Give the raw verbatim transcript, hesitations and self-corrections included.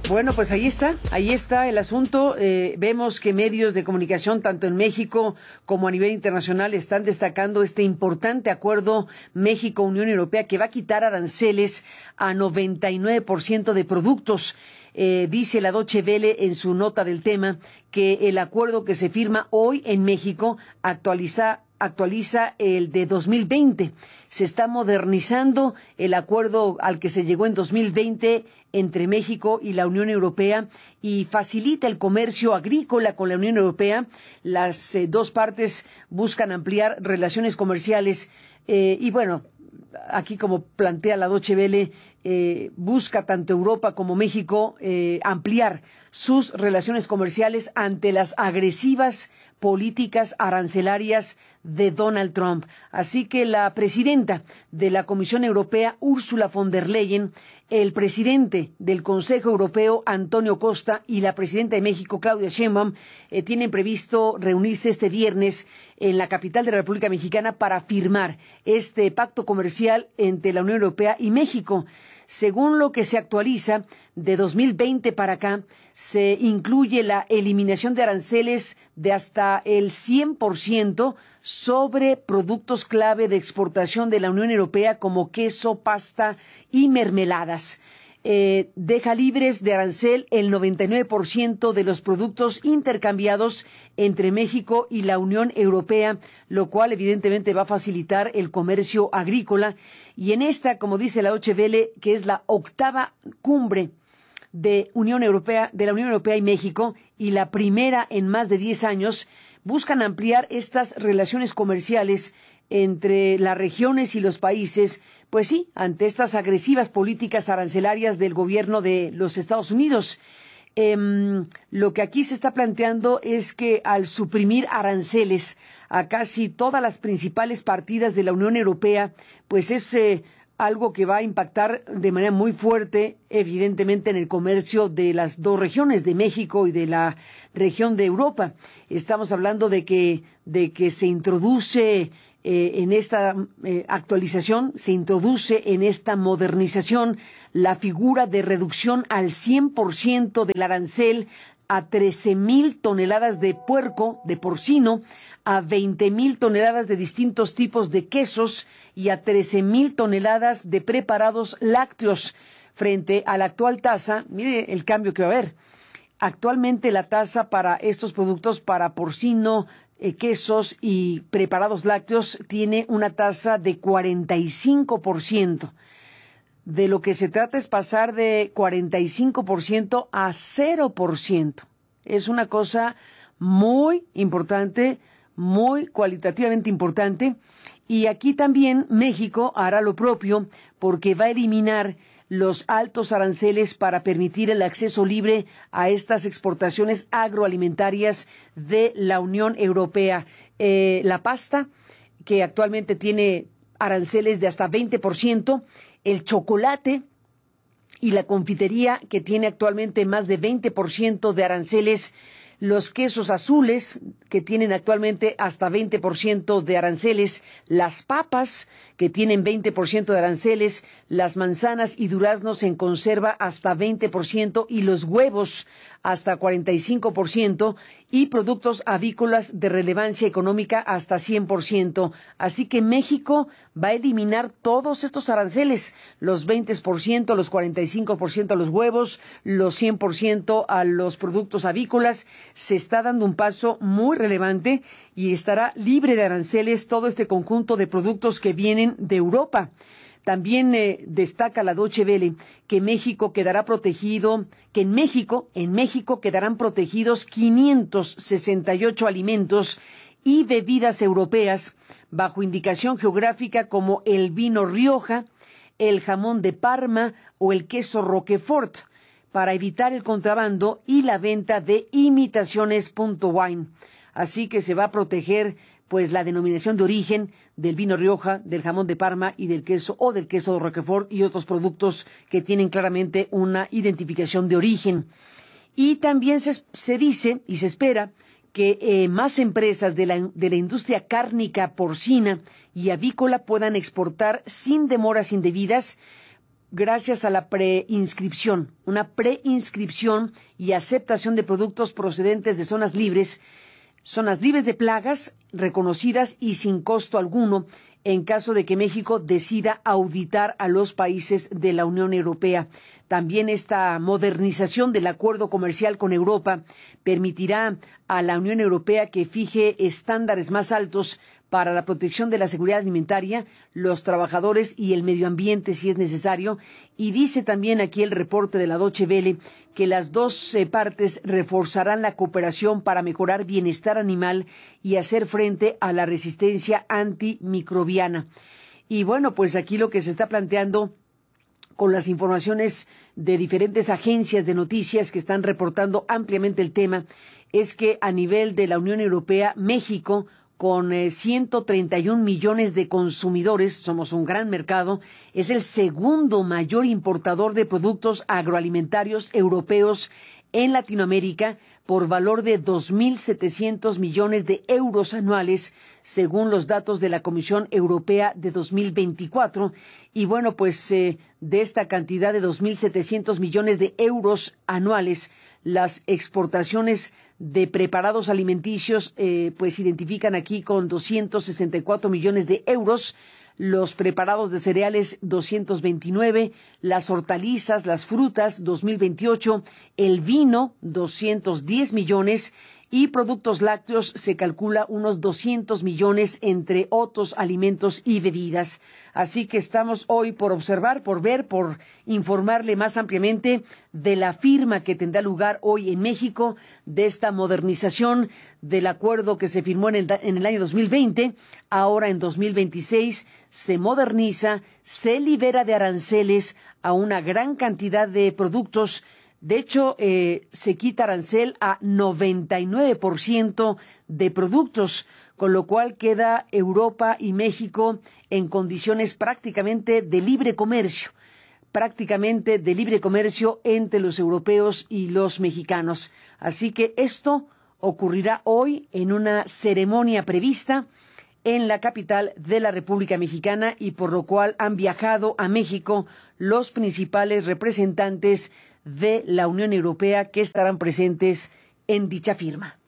Bueno, pues ahí está, ahí está el asunto. Eh, vemos que medios de comunicación, tanto en México como a nivel internacional, están destacando este importante acuerdo México-Unión Europea que va a quitar aranceles a noventa y nueve por ciento de productos. Eh, dice la Deutsche Welle en su nota del tema que el acuerdo que se firma hoy en México actualiza actualiza el de dos mil veinte. Se está modernizando el acuerdo al que se llegó en dos mil veinte entre México y la Unión Europea y facilita el comercio agrícola con la Unión Europea. Las eh, dos partes buscan ampliar relaciones comerciales eh, y bueno, aquí como plantea la Deutsche Welle, eh, busca tanto Europa como México eh, ampliar sus relaciones comerciales ante las agresivas políticas arancelarias de Donald Trump. Así que la presidenta de la Comisión Europea, Ursula von der Leyen, el presidente del Consejo Europeo, Antonio Costa, y la presidenta de México, Claudia Sheinbaum, eh, tienen previsto reunirse este viernes en la capital de la República Mexicana para firmar este pacto comercial entre la Unión Europea y México. Según lo que se actualiza, de dos mil veinte para acá, se incluye la eliminación de aranceles de hasta el cien por ciento sobre productos clave de exportación de la Unión Europea como queso, pasta y mermeladas. Eh, deja libres de arancel el noventa y nueve por ciento de los productos intercambiados entre México y la Unión Europea, lo cual evidentemente va a facilitar el comercio agrícola. Y en esta, como dice la Deutsche Welle, que es la octava cumbre de Unión Europea, de la Unión Europea y México, y la primera en más de diez años, buscan ampliar estas relaciones comerciales entre las regiones y los países, pues sí, ante estas agresivas políticas arancelarias del gobierno de los Estados Unidos. Eh, lo que aquí se está planteando es que al suprimir aranceles a casi todas las principales partidas de la Unión Europea, pues es eh, algo que va a impactar de manera muy fuerte, evidentemente, en el comercio de las dos regiones, de México y de la región de Europa. Estamos hablando de que, de que se introduce eh, en esta eh, actualización, se introduce en esta modernización la figura de reducción al cien por ciento del arancel a trece mil toneladas de puerco, de porcino, a veinte mil toneladas de distintos tipos de quesos y a trece mil toneladas de preparados lácteos frente a la actual tasa. Mire el cambio que va a haber. Actualmente la tasa para estos productos, para porcino, eh, quesos y preparados lácteos, tiene una tasa de cuarenta y cinco por ciento. De lo que se trata es pasar de cuarenta y cinco por ciento a cero por ciento. Es una cosa muy importante, muy cualitativamente importante. Y aquí también México hará lo propio porque va a eliminar los altos aranceles para permitir el acceso libre a estas exportaciones agroalimentarias de la Unión Europea. Eh, la pasta, que actualmente tiene aranceles de hasta veinte por ciento, el chocolate y la confitería, que tiene actualmente más de veinte por ciento de aranceles, los quesos azules, que tienen actualmente hasta veinte por ciento de aranceles, las papas, que tienen veinte por ciento de aranceles, las manzanas y duraznos en conserva hasta veinte por ciento y los huevos hasta cuarenta y cinco por ciento y productos avícolas de relevancia económica hasta cien por ciento. Así que México va a eliminar todos estos aranceles, los veinte por ciento, los cuarenta y cinco por ciento a los huevos, los cien por ciento a los productos avícolas. Se está dando un paso muy relevante y estará libre de aranceles todo este conjunto de productos que vienen de Europa. También eh, destaca la Deutsche Welle que México quedará protegido, que en México, en México quedarán protegidos quinientos sesenta y ocho alimentos y bebidas europeas bajo indicación geográfica como el vino Rioja, el jamón de Parma o el queso Roquefort, para evitar el contrabando y la venta de imitaciones .wine. Así que se va a proteger pues la denominación de origen del vino Rioja, del jamón de Parma y del queso o del queso Roquefort y otros productos que tienen claramente una identificación de origen. Y también se, se dice y se espera que eh, más empresas de la, de la industria cárnica, porcina y avícola puedan exportar sin demoras indebidas gracias a la preinscripción, una preinscripción y aceptación de productos procedentes de zonas libres, zonas libres de plagas reconocidas y sin costo alguno, en caso de que México decida auditar a los países de la Unión Europea. También esta modernización del acuerdo comercial con Europa permitirá a la Unión Europea que fije estándares más altos para la protección de la seguridad alimentaria, los trabajadores y el medio ambiente, si es necesario. Y dice también aquí el reporte de la Deutsche Welle que las dos eh, partes reforzarán la cooperación para mejorar bienestar animal y hacer frente a la resistencia antimicrobiana. Y bueno, pues aquí lo que se está planteando con las informaciones de diferentes agencias de noticias que están reportando ampliamente el tema es que a nivel de la Unión Europea, México, con eh, ciento treinta y un millones de consumidores, somos un gran mercado, es el segundo mayor importador de productos agroalimentarios europeos en Latinoamérica por valor de dos mil setecientos millones de euros anuales, según los datos de la Comisión Europea de dos mil veinticuatro. Y bueno, pues eh, de esta cantidad de dos mil setecientos millones de euros anuales, las exportaciones de preparados alimenticios eh, pues identifican aquí con doscientos sesenta y cuatro millones de euros, los preparados de cereales doscientos veintinueve, las hortalizas, las frutas dos mil veintiocho, el vino doscientos diez millones y productos lácteos se calcula unos doscientos millones entre otros alimentos y bebidas. Así que estamos hoy por observar, por ver, por informarle más ampliamente de la firma que tendrá lugar hoy en México, de esta modernización del acuerdo que se firmó en el, en el año dos mil veinte. Ahora en dos mil veintiséis se moderniza, se libera de aranceles a una gran cantidad de productos. De hecho, eh, se quita arancel a noventa y nueve por ciento de productos, con lo cual queda Europa y México en condiciones prácticamente de libre comercio, prácticamente de libre comercio entre los europeos y los mexicanos. Así que esto ocurrirá hoy en una ceremonia prevista en la capital de la República Mexicana y por lo cual han viajado a México los principales representantes de la Unión Europea que estarán presentes en dicha firma.